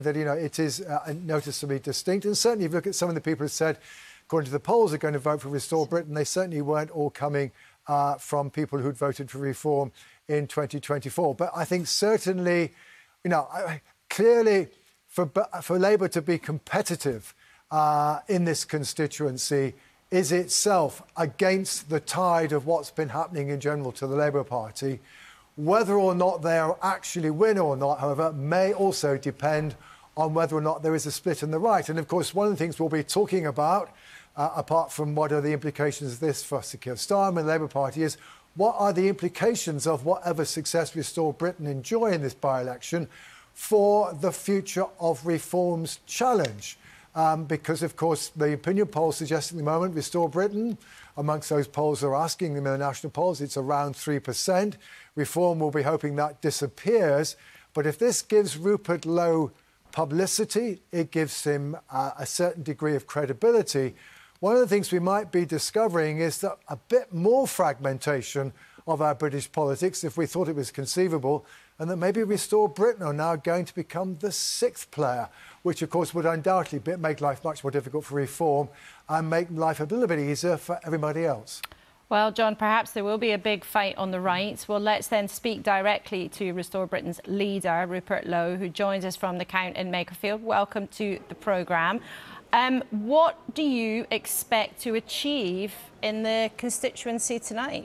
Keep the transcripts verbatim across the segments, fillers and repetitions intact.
that, you know, it is uh, noticeably distinct. And certainly if you look at some of the people who said, according to the polls, are going to vote for Restore Britain, they certainly weren't all coming uh, from people who'd voted for reform in twenty twenty-four. But I think certainly, you know, clearly for, for Labour to be competitive uh, in this constituency is itself against the tide of what's been happening in general to the Labour Party. Whether or not they'll actually win or not, however, may also depend on whether or not there is a split in the right. And, of course, one of the things we'll be talking about, uh, apart from what are the implications of this for Sir Keir Starmer and the Labour Party, is what are the implications of whatever success Restore Britain enjoy in this by-election for the future of Reform's challenge. Um, because, of course, the opinion polls suggest at the moment Restore Britain, amongst those polls are asking them in the national polls, it's around three percent. Reform will be hoping that disappears. But if this gives Rupert Lowe publicity, it gives him uh, a certain degree of credibility. One of the things we might be discovering is that a bit more fragmentation of our British politics, if we thought it was conceivable, and that maybe Restore Britain are now going to become the sixth player, which, of course, would undoubtedly make life much more difficult for Reform and make life a little bit easier for everybody else. Well, John, perhaps there will be a big fight on the right. Well, let's then speak directly to Restore Britain's leader, Rupert Lowe, who joins us from the Count in Makerfield. Welcome to the programme. Um, what do you expect to achieve in the constituency tonight?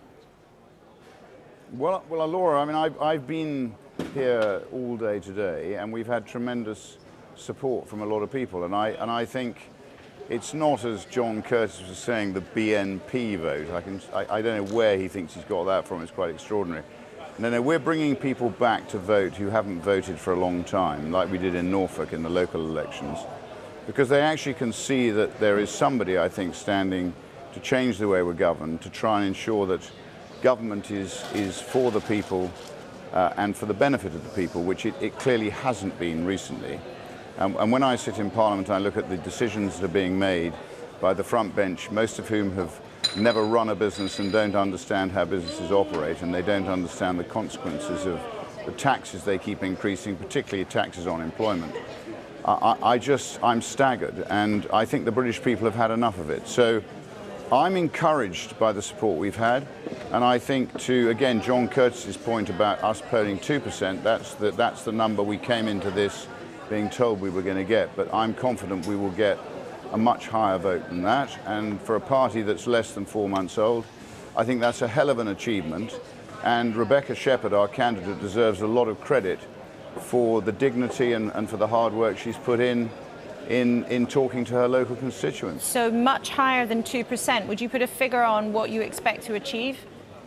Well, well, Laura, I mean, I've, I've been here all day today, and we've had tremendous support from a lot of people, and I and I think it's not, as John Curtis was saying, the B N P vote. I can I, I don't know where he thinks he's got that from. It's quite extraordinary. No, no, we're bringing people back to vote who haven't voted for a long time, like we did in Norfolk in the local elections, because they actually can see that there is somebody, I think, standing to change the way we're governed, to try and ensure that government is is for the people uh, and for the benefit of the people, which it, it clearly hasn't been recently. Um, and when I sit in Parliament, I look at the decisions that are being made by the front bench, most of whom have never run a business and don't understand how businesses operate, and they don't understand the consequences of the taxes they keep increasing, particularly taxes on employment. I, I just, I'm staggered, and I think the British people have had enough of it. So I'm encouraged by the support we've had, and I think, to, again, John Curtis's point about us polling two percent, that's the, that's the number we came into this being told we were going to get, but I'm confident we will get a much higher vote than that. And for a party that's less than four months old, I think that's a hell of an achievement. And Rebecca Shepherd, our candidate, deserves a lot of credit for the dignity and, and for the hard work she's put in, in in talking to her local constituents. So much higher than two percent. Would you put a figure on what you expect to achieve?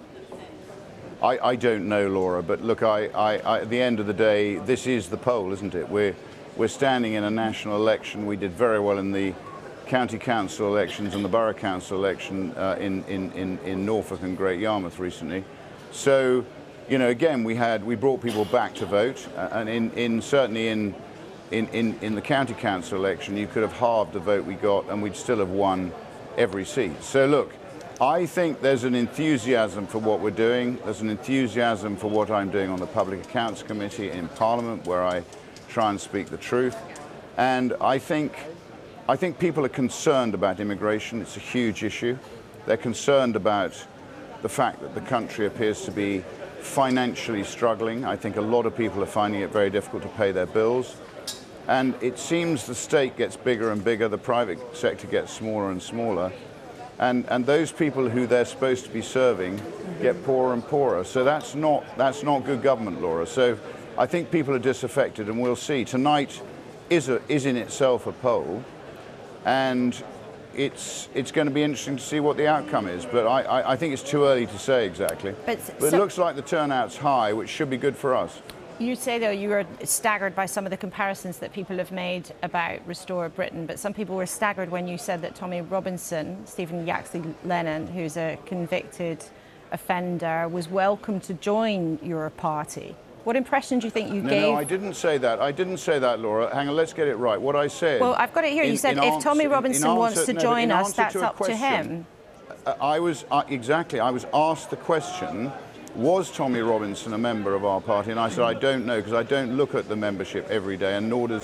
I, I don't know, Laura, but look, I, I, I, at the end of the day, this is the poll, isn't it? We're, we're standing in a national election. We did very well in the county council elections and the borough council election uh, in, in, in, in Norfolk and Great Yarmouth recently. So, you know, again, we had we brought people back to vote, uh, and in, in certainly in, in, in, in the county council election, you could have halved the vote we got and we'd still have won every seat. So look, I think there's an enthusiasm for what we're doing. There's an enthusiasm for what I'm doing on the Public Accounts Committee in Parliament, where I try and speak the truth. And I think, I think people are concerned about immigration. It's a huge issue. They're concerned about the fact that the country appears to be financially struggling. I think a lot of people are finding it very difficult to pay their bills. And it seems the state gets bigger and bigger, the private sector gets smaller and smaller. And, and those people who they're supposed to be serving get poorer and poorer. So that's not, that's not good government, Laura. So I think people are disaffected, and we'll see. Tonight is, a, is in itself a poll, and it's, it's going to be interesting to see what the outcome is. But I, I, I think it's too early to say exactly. But, but so it looks like the turnout's high, which should be good for us. You say, though, you were staggered by some of the comparisons that people have made about Restore Britain, but some people were staggered when you said that Tommy Robinson, Stephen Yaxley-Lennon, who's a convicted offender, was welcome to join your party. What impression do you think you no, gave? No, I didn't say that. I didn't say that, Laura. Hang on, let's get it right. What I said... Well, I've got it here. In, you said if answer, Tommy Robinson answer, wants to no, join us, that's to up question, to him. I was, uh, exactly, I was asked the question, was Tommy Robinson a member of our party? And I said, I don't know, because I don't look at the membership every day, and nor does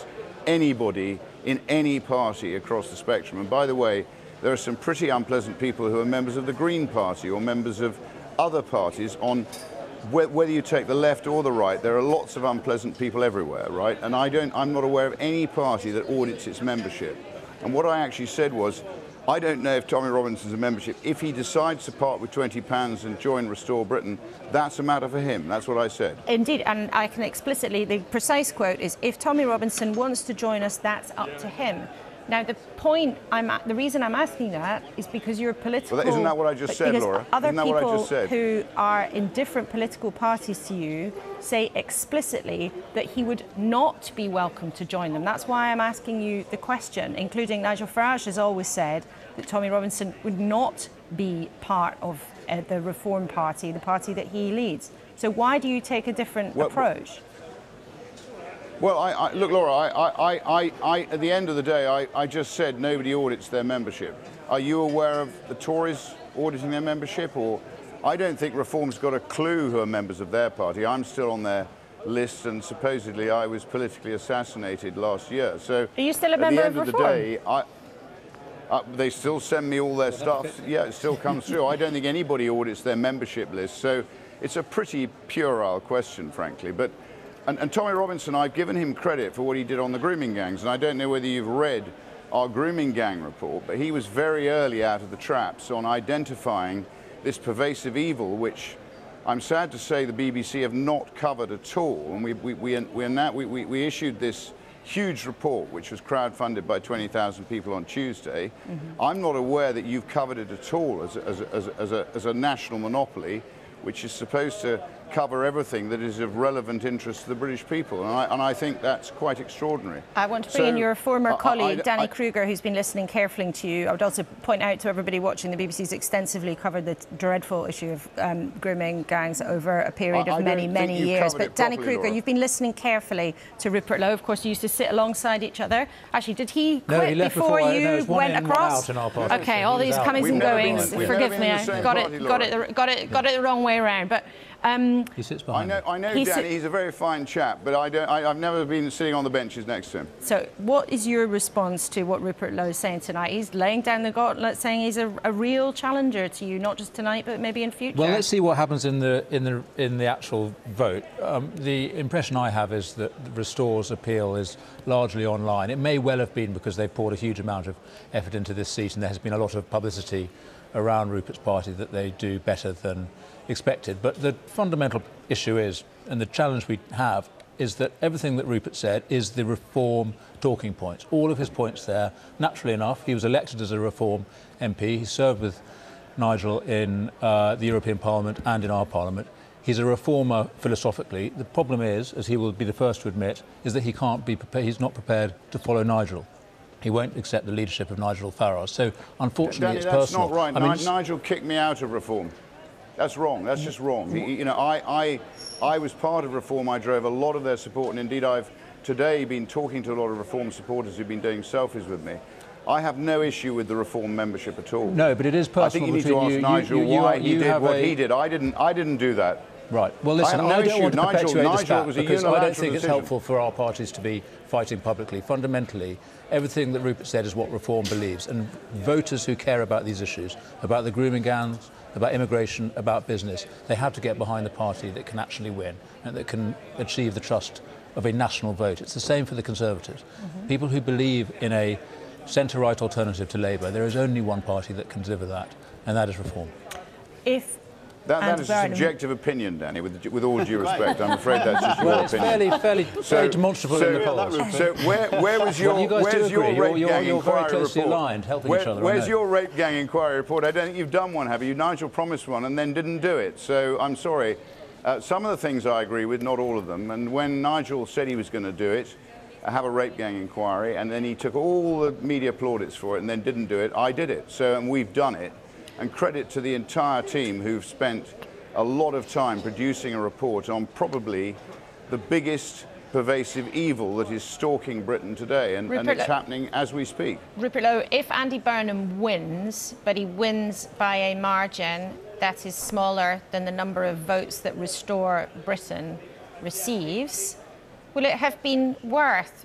anybody in any party across the spectrum. And by the way, there are some pretty unpleasant people who are members of the Green Party or members of other parties on wh whether you take the left or the right. There are lots of unpleasant people everywhere, right? And I don't, I'm not aware of any party that audits its membership. And what I actually said was, I don't know if Tommy Robinson's a membership. If he decides to part with twenty pounds and join Restore Britain, that's a matter for him. That's what I said. Indeed, and I can explicitly, the precise quote is, if Tommy Robinson wants to join us, that's up to him. Now, the point, I'm, the reason I'm asking that is because you're political... Well, isn't that what I just said, Laura? Other isn't that what I just said? people who are in different political parties to you say explicitly that he would not be welcome to join them. That's why I'm asking you the question, including Nigel Farage has always said that Tommy Robinson would not be part of uh, the Reform Party, the party that he leads. So why do you take a different well, approach? Well, I, I, look, Laura, I, I, I, I, at the end of the day, I, I just said nobody audits their membership. Are you aware of the Tories auditing their membership? Or I don't think Reform's got a clue who are members of their party. I'm still on their list, and supposedly I was politically assassinated last year. So are you still a member at the end of, of the day, I, uh, they still send me all their stuff. Yeah, it still comes through. I don't think anybody audits their membership list. So it's a pretty puerile question, frankly. But And, and Tommy Robinson, I've given him credit for what he did on the grooming gangs, and I don't know whether you've read our grooming gang report, but he was very early out of the traps on identifying this pervasive evil, which I'm sad to say the B B C have not covered at all. And we, we, we, we, are now, we, we, we issued this huge report, which was crowdfunded by twenty thousand people on Tuesday. Mm-hmm. I'm not aware that you've covered it at all as a, as a, as a, as a, as a national monopoly, which is supposed to cover everything that is of relevant interest to the British people. And I, and I think that's quite extraordinary. I want to bring so, in your former I, colleague, I, Danny I, Kruger, who's been listening carefully to you. I would also point out to everybody watching, the B B C's extensively covered the dreadful issue of um, grooming gangs over a period I, of I many, many years. But properly, Danny Kruger, Laura. you've been listening carefully to Rupert Lowe. Of course, you used to sit alongside each other. Actually, did he quit no, he left before, before you I, no, went in, across? In our party. Okay, all these comings We've and goings. Been, Forgive me, I got it, got it, got it, got it the wrong way around. But um, he sits behind. I know, I know he's Danny. He's a very fine chap, but I don't. I, I've never been sitting on the benches next to him. So, what is your response to what Rupert Lowe is saying tonight? He's laying down the gauntlet, saying he's a, a real challenger to you, not just tonight, but maybe in future. Well, let's see what happens in the in the in the actual vote. Um, the impression I have is that Restore's appeal is largely online. It may well have been because they've poured a huge amount of effort into this seat, and there has been a lot of publicity around Rupert's party that they do better than expected. But the fundamental issue is, and the challenge we have, is that everything that Rupert said is the Reform talking points. All of his points there, naturally enough, he was elected as a Reform M P. He served with Nigel in uh, the European Parliament and in our Parliament. He's a reformer philosophically. The problem is, as he will be the first to admit, is that he can't be prepared, he's not prepared to follow Nigel. He won't accept the leadership of Nigel Farage. So, unfortunately, Danny, it's that's personal. not right. I mean, Nigel kicked me out of Reform. That's wrong. That's just wrong. He, you know, I, I, I was part of Reform. I drove a lot of their support, and indeed, I've today been talking to a lot of Reform supporters who've been doing selfies with me. I have no issue with the Reform membership at all. No, but it is personal. I think you need to between ask you, Nigel you, you, why you he did what a... he did. I didn't. I didn't do that. Right. Well, listen, I, I, no don't issue. want to Nigel, perpetuate Nigel this spat was a because I don't think unilateral it's decision. helpful for our parties to be fighting publicly. Fundamentally, everything that Rupert said is what Reform believes, and voters who care about these issues, about the grooming gangs, about immigration, about business, they have to get behind the party that can actually win and that can achieve the trust of a national vote. It's the same for the Conservatives. Mm-hmm. People who believe in a centre-right alternative to Labour, there is only one party that can deliver that, and that is Reform. If That, that is a subjective opinion, Danny, with, with all due respect. I'm afraid that's just your well, it's opinion. fairly, fairly, So- fairly demonstrable so- in the polls. So where, where was your, Well, you guys do where's your agree. You're- rape you're- gang you're very inquiry closely report? aligned, helping Where- each other, I Where's know. your rape gang inquiry report? I don't think you've done one, have you? Nigel promised one and then didn't do it. So I'm sorry. Uh, some of the things I agree with, not all of them. And when Nigel said he was going to do it, uh, have a rape gang inquiry, and then he took all the media plaudits for it and then didn't do it, I did it. So, and we've done it. And credit to the entire team who've spent a lot of time producing a report on probably the biggest pervasive evil that is stalking Britain today, and, and it's happening as we speak. Rupert Lowe, if Andy Burnham wins, but he wins by a margin that is smaller than the number of votes that Restore Britain receives, will it have been worth